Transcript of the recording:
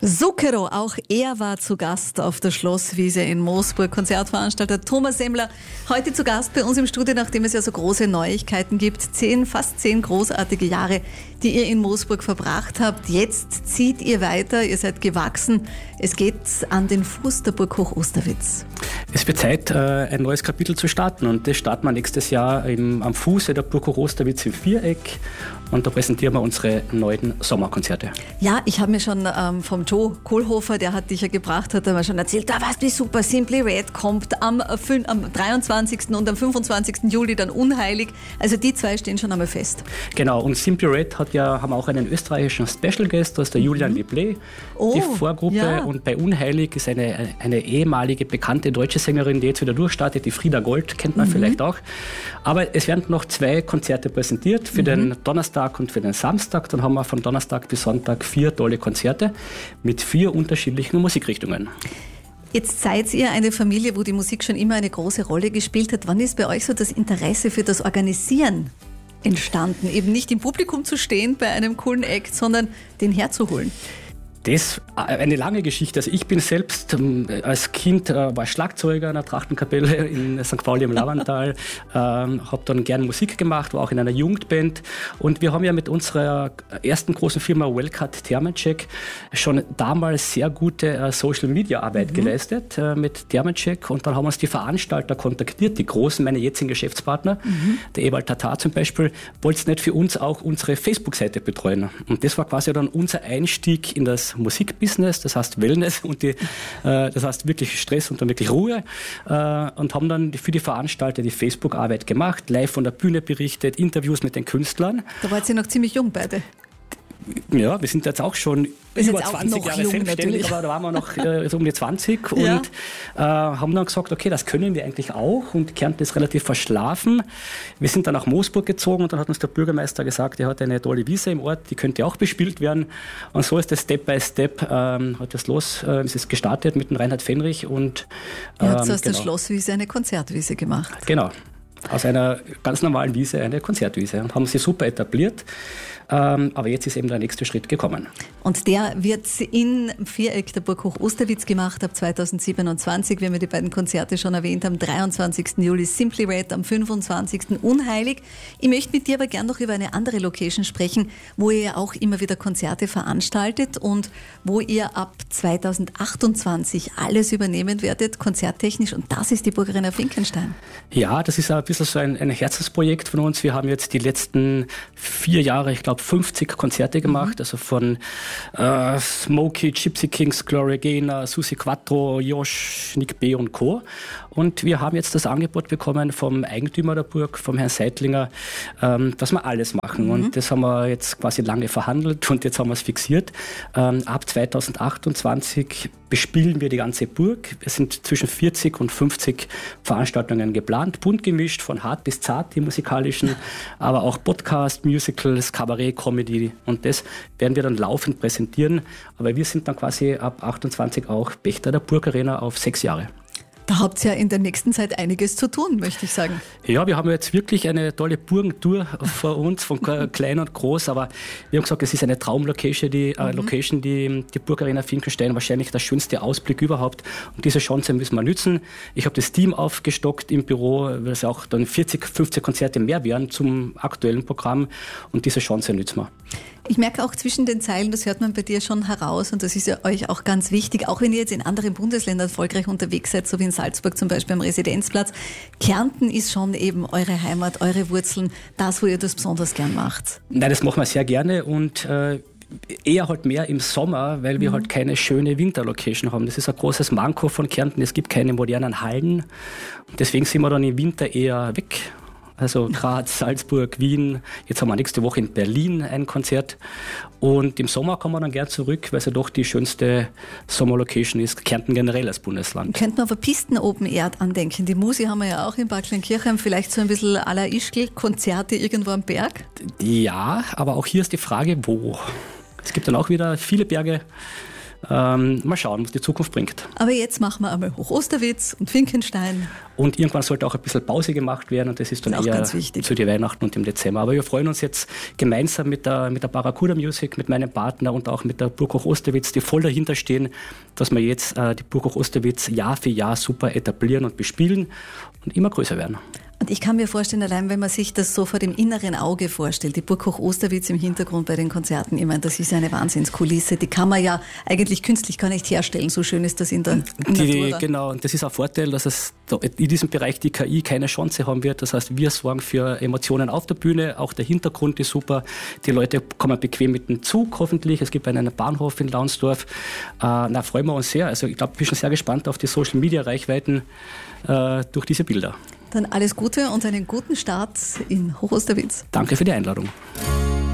Zucchero, auch er war zu Gast auf der Schlosswiese in Moosburg. Konzertveranstalter Thomas Semmler, heute zu Gast bei uns im Studio, nachdem es ja so große Neuigkeiten gibt. Fast 10 großartige Jahre, die ihr in Moosburg verbracht habt. Jetzt zieht ihr weiter, ihr seid gewachsen. Es geht an den Fuß der Burg Hoch-Osterwitz. Es wird Zeit, ein neues Kapitel zu starten, und das starten wir nächstes Jahr am Fuße der Burg Hoch-Osterwitz im Viereck, und da präsentieren wir unsere neuen Sommerkonzerte. Ja, ich habe mir schon vom Joe Kohlhofer, der hat dich ja gebracht, hat er mir schon erzählt, da weißt du, wie super, Simply Red kommt am 23. und am 25. Juli dann Unheilig. Also die zwei stehen schon einmal fest. Genau, und Simply Red haben auch einen österreichischen Special Guest, das ist der Julian Liblé, die Vorgruppe. Ja. Und bei Unheilig ist eine ehemalige bekannte deutsche Sängerin, die jetzt wieder durchstartet, die Frieda Gold, kennt man vielleicht auch. Aber es werden noch 2 Konzerte präsentiert, für den Donnerstag und für den Samstag. Dann haben wir von Donnerstag bis Sonntag 4 tolle Konzerte mit 4 unterschiedlichen Musikrichtungen. Jetzt seid ihr eine Familie, wo die Musik schon immer eine große Rolle gespielt hat. Wann ist bei euch so das Interesse für das Organisieren entstanden? Eben nicht im Publikum zu stehen bei einem coolen Act, sondern den herzuholen. Das ist eine lange Geschichte. Also ich bin selbst als Kind war Schlagzeuger in der Trachtenkapelle in St. Pauli im Lavantal, habe dann gern Musik gemacht, war auch in einer Jugendband, und wir haben ja mit unserer ersten großen Firma Wellcut Thermencheck schon damals sehr gute Social-Media-Arbeit geleistet mit Thermencheck, und dann haben uns die Veranstalter kontaktiert, die großen, meine jetzigen Geschäftspartner, der Ewald Tatar zum Beispiel, wollte es nicht für uns auch unsere Facebook-Seite betreuen, und das war quasi dann unser Einstieg in das Musikbusiness, das heißt Wellness, und das heißt wirklich Stress und dann wirklich Ruhe, und haben dann für die Veranstalter die Facebook-Arbeit gemacht, live von der Bühne berichtet, Interviews mit den Künstlern. Da wart ihr noch ziemlich jung beide. Ja, wir sind jetzt auch schon über 20 Jahre selbstständig, aber da waren wir noch so um die 20 und haben dann gesagt, okay, das können wir eigentlich auch, und Kärnten ist relativ verschlafen. Wir sind dann nach Moosburg gezogen, und dann hat uns der Bürgermeister gesagt, er hat eine tolle Wiese im Ort, die könnte auch bespielt werden, und so ist das Step by Step hat das es ist gestartet mit dem Reinhard Fenrich, und ihr habt aus der Schlosswiese eine Konzertwiese gemacht. Genau. Aus einer ganz normalen Wiese eine Konzertwiese, und haben sie super etabliert. Aber jetzt ist eben der nächste Schritt gekommen. Und der wird in Viereck der Burg Hoch-Osterwitz gemacht ab 2027. Wir haben ja die beiden Konzerte schon erwähnt. Am 23. Juli Simply Red, am 25. Unheilig. Ich möchte mit dir aber gern noch über eine andere Location sprechen, wo ihr ja auch immer wieder Konzerte veranstaltet und wo ihr ab 2028 alles übernehmen werdet, konzerttechnisch. Und das ist die Burgarena Finkenstein. Ja, das ist ein bisschen so ein Herzensprojekt von uns. Wir haben jetzt die letzten 4 Jahre, ich glaube, 50 Konzerte gemacht, also von Smokey, Gypsy Kings, Gloria Gaynor, Susi Quattro, Josh, Nick B. und Co. Und wir haben jetzt das Angebot bekommen vom Eigentümer der Burg, vom Herrn Seidlinger, dass wir alles machen. Und das haben wir jetzt quasi lange verhandelt, und jetzt haben wir es fixiert. Ab 2028 bespielen wir die ganze Burg. Es sind zwischen 40 und 50 Veranstaltungen geplant, bunt gemischt, von hart bis zart, die musikalischen, aber auch Podcast, Musicals, Kabarett, Comedy, und das werden wir dann laufend präsentieren. Aber wir sind dann quasi ab 28 auch Pächter der Burgarena auf 6 Jahre. Da habt ihr ja in der nächsten Zeit einiges zu tun, möchte ich sagen. Ja, wir haben jetzt wirklich eine tolle Burgentour vor uns, von klein und groß, aber wir haben gesagt, es ist eine Traumlocation, die Burgarena Finkenstein, wahrscheinlich der schönste Ausblick überhaupt, und diese Chance müssen wir nützen. Ich habe das Team aufgestockt im Büro, weil es auch dann 40, 50 Konzerte mehr werden zum aktuellen Programm, und diese Chance nützen wir. Ich merke auch zwischen den Zeilen, das hört man bei dir schon heraus, und das ist ja euch auch ganz wichtig, auch wenn ihr jetzt in anderen Bundesländern erfolgreich unterwegs seid, so wie in Salzburg zum Beispiel am Residenzplatz. Kärnten ist schon eben eure Heimat, eure Wurzeln, das, wo ihr das besonders gern macht. Nein, das machen wir sehr gerne, und eher halt mehr im Sommer, weil wir halt keine schöne Winterlocation haben. Das ist ein großes Manko von Kärnten, es gibt keine modernen Hallen, und deswegen sind wir dann im Winter eher weg. Also Graz, Salzburg, Wien, jetzt haben wir nächste Woche in Berlin ein Konzert, und im Sommer kommen wir dann gern zurück, weil es ja doch die schönste Sommerlocation ist, Kärnten generell als Bundesland. Könnten wir aber Pisten Open Air andenken? Die Musi haben wir ja auch in Bad Kleinkirchheim, vielleicht so ein bisschen à la Ischgl, Konzerte irgendwo am Berg? Ja, aber auch hier ist die Frage, wo? Es gibt dann auch wieder viele Berge. Mal schauen, was die Zukunft bringt. Aber jetzt machen wir einmal Hoch-Osterwitz und Finkenstein. Und irgendwann sollte auch ein bisschen Pause gemacht werden und das ist dann eher zu die Weihnachten und im Dezember. Aber wir freuen uns jetzt gemeinsam mit der Barracuda Music, mit meinem Partner und auch mit der Burg Hoch-Osterwitz, die voll dahinter stehen, dass wir jetzt die Burg Hoch-Osterwitz Jahr für Jahr super etablieren und bespielen und immer größer werden. Und ich kann mir vorstellen, allein wenn man sich das so vor dem inneren Auge vorstellt, die Burg Hoch-Osterwitz im Hintergrund bei den Konzerten, ich meine, das ist eine Wahnsinnskulisse, die kann man ja eigentlich künstlich gar nicht herstellen, so schön ist das in der Natur. Genau, und das ist ein Vorteil, dass es in diesem Bereich die KI keine Chance haben wird. Das heißt, wir sorgen für Emotionen auf der Bühne, auch der Hintergrund ist super, die Leute kommen bequem mit dem Zug hoffentlich, es gibt einen Bahnhof in Launsdorf, da freuen wir uns sehr. Also ich glaube, ich bin schon sehr gespannt auf die Social-Media-Reichweiten durch diese Bilder. Dann alles Gute und einen guten Start in Hoch-Osterwitz. Danke für die Einladung.